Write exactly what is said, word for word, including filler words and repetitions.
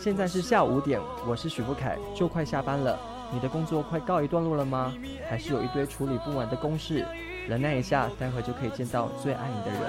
现在是下午五点，我是许富凯，就快下班了。你的工作快告一段落了吗？还是有一堆处理不完的公事？忍耐一下，待会就可以见到最爱你的人。